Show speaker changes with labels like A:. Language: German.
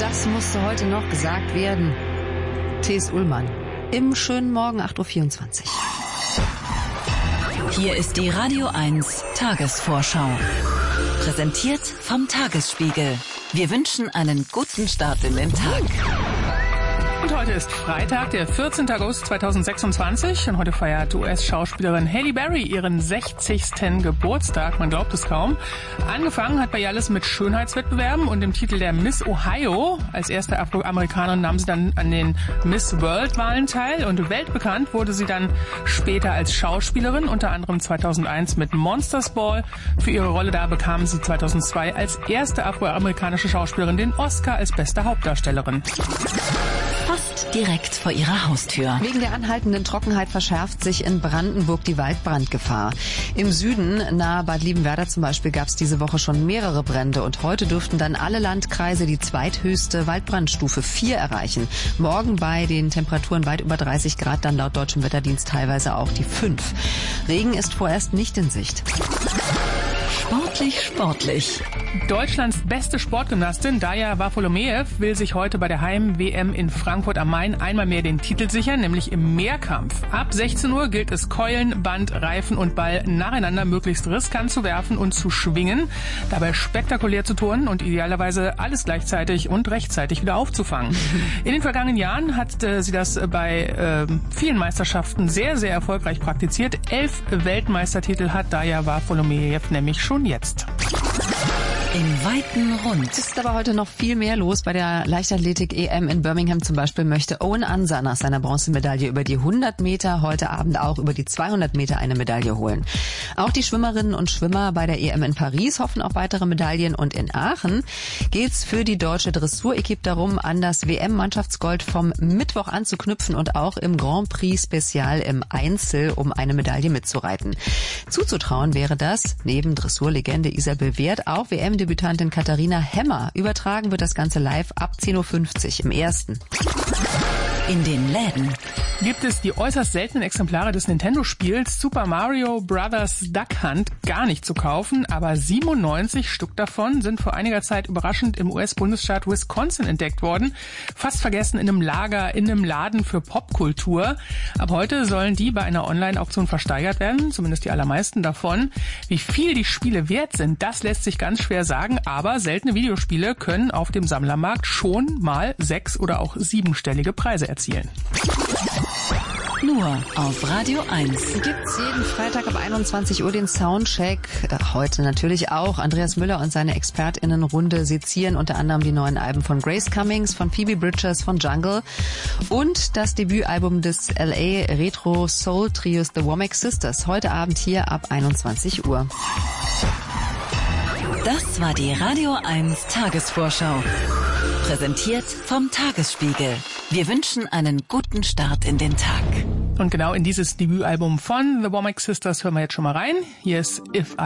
A: Das musste heute noch gesagt werden. T.S. Ullmann. Im schönen Morgen 8.24 Uhr.
B: Hier ist die Radio 1 Tagesvorschau. Präsentiert vom Tagesspiegel. Wir wünschen einen guten Start in den Tag.
C: Und heute ist Freitag, der 14. August 2026 und heute feiert US-Schauspielerin Halle Berry ihren 60. Geburtstag, man glaubt es kaum. Angefangen hat bei alles mit Schönheitswettbewerben und dem Titel der Miss Ohio. Als erste Afroamerikanerin nahm sie dann an den Miss World-Wahlen teil und weltbekannt wurde sie dann später als Schauspielerin, unter anderem 2001 mit Monsters Ball. Für ihre Rolle da bekam sie 2002 als erste afroamerikanische Schauspielerin den Oscar als beste Hauptdarstellerin.
B: Fast direkt vor ihrer Haustür.
A: Wegen der anhaltenden Trockenheit verschärft sich in Brandenburg die Waldbrandgefahr. Im Süden, nahe Bad Liebenwerda zum Beispiel, gab es diese Woche schon mehrere Brände und heute dürften dann alle Landkreise die zweithöchste Waldbrandstufe 4 erreichen. Morgen bei den Temperaturen weit über 30 Grad dann laut deutschem Wetterdienst teilweise auch die 5. Regen ist vorerst nicht in Sicht.
B: Sportlich.
C: Deutschlands beste Sportgymnastin Daja Varfolomeev will sich heute bei der Heim-WM in Frankfurt am Main einmal mehr den Titel sichern, nämlich im Mehrkampf. Ab 16 Uhr gilt es, Keulen, Band, Reifen und Ball nacheinander möglichst riskant zu werfen und zu schwingen, dabei spektakulär zu turnen und idealerweise alles gleichzeitig und rechtzeitig wieder aufzufangen. In den vergangenen Jahren hat sie das bei vielen Meisterschaften sehr, sehr erfolgreich praktiziert. 11 Weltmeistertitel hat Daja Varfolomeev nämlich schon jetzt.
B: Im weiten Rund.
A: Es ist aber heute noch viel mehr los. Bei der Leichtathletik-EM in Birmingham zum Beispiel möchte Owen Ansa nach seiner Bronzemedaille über die 100 Meter heute Abend auch über die 200 Meter eine Medaille holen. Auch die Schwimmerinnen und Schwimmer bei der EM in Paris hoffen auf weitere Medaillen. Und in Aachen geht's für die deutsche Dressurequipe darum, an das WM-Mannschaftsgold vom Mittwoch anzuknüpfen und auch im Grand Prix Special im Einzel um eine Medaille mitzureiten. Zuzutrauen wäre das, neben Dressurlegende Isabel Wert, auch WM-Debütantin Katharina Hemmer. Übertragen wird das Ganze live ab 10.50 Uhr im ersten.
B: In den Läden
C: gibt es die äußerst seltenen Exemplare des Nintendo-Spiels Super Mario Bros. Duck Hunt gar nicht zu kaufen, aber 97 Stück davon sind vor einiger Zeit überraschend im US-Bundesstaat Wisconsin entdeckt worden. Fast vergessen in einem Lager, in einem Laden für Popkultur. Ab heute sollen die bei einer Online-Auktion versteigert werden, zumindest die allermeisten davon. Wie viel die Spiele wert sind, das lässt sich ganz schwer sagen, aber seltene Videospiele können auf dem Sammlermarkt schon mal 6- oder auch 7-stellige Preise erzielen.
B: Nur auf Radio 1.
A: Gibt's jeden Freitag ab 21 Uhr den Soundcheck. Heute natürlich auch. Andreas Müller und seine ExpertInnenrunde sezieren unter anderem die neuen Alben von Grace Cummings, von Phoebe Bridgers, von Jungle und das Debütalbum des LA Retro Soul Trios The Womack Sisters. Heute Abend hier ab 21 Uhr.
B: Das war die Radio 1 Tagesvorschau. Präsentiert vom Tagesspiegel. Wir wünschen einen guten Start in den Tag.
C: Und genau in dieses Debütalbum von The Womack Sisters hören wir jetzt schon mal rein. Hier ist If